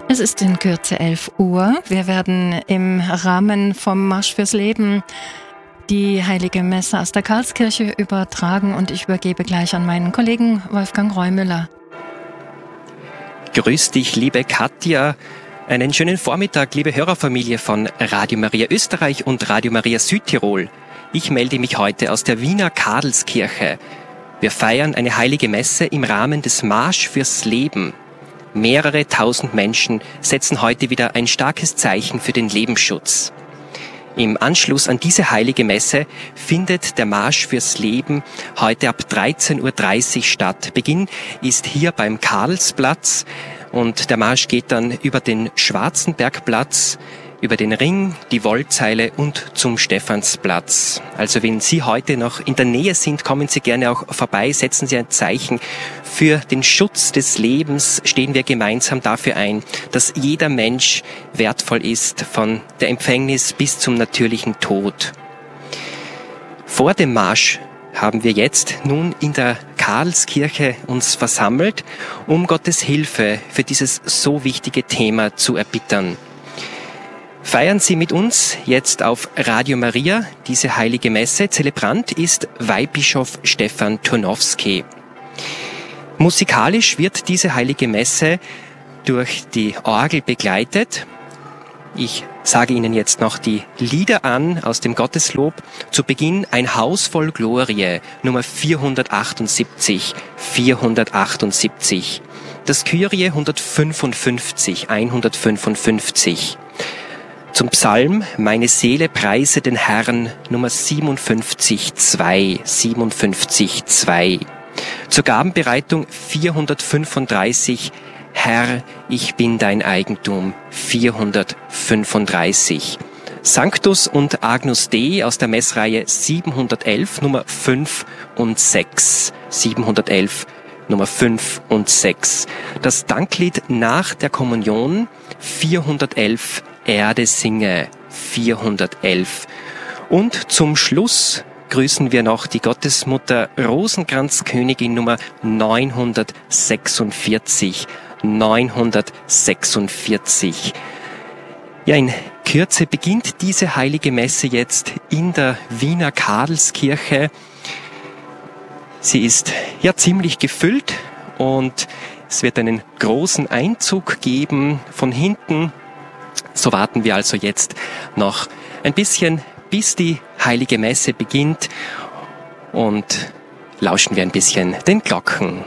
Es ist in Kürze 11 Uhr. Wir werden im Rahmen vom Marsch fürs Leben die Heilige Messe aus der Karlskirche übertragen und ich übergebe gleich an meinen Kollegen Wolfgang Reumüller. Grüß dich, liebe Katja. Einen schönen Vormittag, liebe Hörerfamilie von Radio Maria Österreich und Radio Maria Südtirol. Ich melde mich heute aus der Wiener Karlskirche. Wir feiern eine Heilige Messe im Rahmen des Marsch fürs Leben. Mehrere tausend Menschen setzen heute wieder ein starkes Zeichen für den Lebensschutz. Im Anschluss an diese Heilige Messe findet der Marsch fürs Leben heute ab 13.30 Uhr statt. Beginn ist hier beim Karlsplatz und der Marsch geht dann über den Schwarzenbergplatz, über den Ring, die Wollzeile und zum Stephansplatz. Also wenn Sie heute noch in der Nähe sind, kommen Sie gerne auch vorbei, setzen Sie ein Zeichen. Für den Schutz des Lebens stehen wir gemeinsam dafür ein, dass jeder Mensch wertvoll ist, von der Empfängnis bis zum natürlichen Tod. Vor dem Marsch haben wir jetzt nun in der Karlskirche uns versammelt, um Gottes Hilfe für dieses so wichtige Thema zu erbittern. Feiern Sie mit uns jetzt auf Radio Maria diese Heilige Messe. Zelebrant ist Weihbischof Stefan Turnowski. Musikalisch wird diese Heilige Messe durch die Orgel begleitet. Ich sage Ihnen jetzt noch die Lieder an aus dem Gotteslob. Zu Beginn ein Haus voll Glorie, Nummer 478. Das Kyrie 155. Zum Psalm Meine Seele preise den Herrn, Nummer 57,2. Zur Gabenbereitung 435, Herr, ich bin dein Eigentum, 435. Sanctus und Agnus Dei aus der Messreihe 711, Nummer 5 und 6. 711, Nummer 5 und 6. Das Danklied nach der Kommunion 411, Erde singe, 411. Und zum Schluss grüßen wir noch die Gottesmutter Rosenkranzkönigin Nummer 946. 946. Ja, in Kürze beginnt diese Heilige Messe jetzt in der Wiener Karlskirche. Sie ist ja ziemlich gefüllt und es wird einen großen Einzug geben von hinten. So warten wir also jetzt noch ein bisschen, bis die Heilige Messe beginnt und lauschen wir ein bisschen den Glocken.